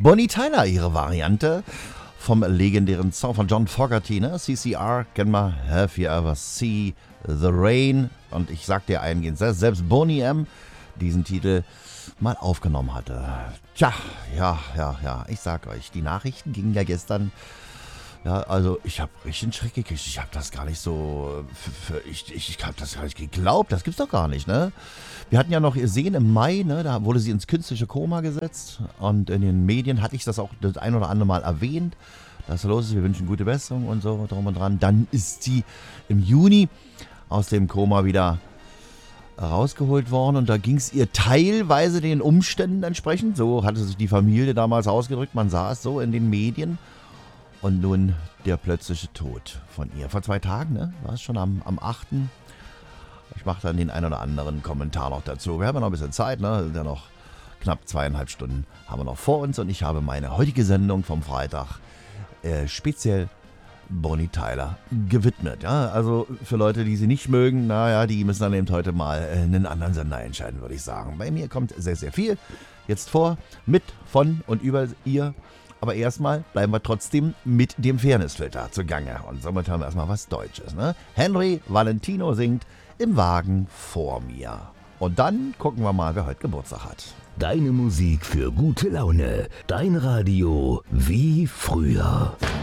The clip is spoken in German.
Bonnie Tyler, ihre Variante vom legendären Song von John Fogerty, ne? CCR, kennen wir, Have You Ever See the Rain? Und ich sag dir eingehend, selbst Boney M. diesen Titel mal aufgenommen hatte. Tja, ja, ich sag euch, die Nachrichten gingen ja gestern. Ja, also ich habe richtig einen Schreck gekriegt. Ich habe das gar nicht so, ich habe das gar nicht geglaubt. Das gibt's doch gar nicht, ne? Wir hatten ja noch gesehen im Mai, ne? Da wurde sie ins künstliche Koma gesetzt. Und in den Medien hatte ich das auch das ein oder andere Mal erwähnt, dass los ist. Wir wünschen gute Besserung und so drum und dran. Dann ist sie im Juni aus dem Koma wieder rausgeholt worden. Und da ging es ihr teilweise den Umständen entsprechend. So hatte sich die Familie damals ausgedrückt. Man sah es so in den Medien. Und nun der plötzliche Tod von ihr. Vor 2 Tagen, ne? War es schon am 8. Ich mache dann den einen oder anderen Kommentar noch dazu. Wir haben ja noch ein bisschen Zeit, ne? Sind ja noch knapp 2,5 Stunden haben wir noch vor uns. Und ich habe meine heutige Sendung vom Freitag speziell Bonnie Tyler gewidmet. Ja? Also für Leute, die sie nicht mögen, naja, die müssen dann eben heute mal einen anderen Sender entscheiden, würde ich sagen. Bei mir kommt sehr, sehr viel jetzt vor, mit, von und über ihr. Aber erstmal bleiben wir trotzdem mit dem Fairnessfilter zugange. Und somit haben wir erstmal was Deutsches. Ne? Henry Valentino singt Im Wagen vor mir. Und dann gucken wir mal, wer heute Geburtstag hat. Deine Musik für gute Laune. Dein Radio wie früher.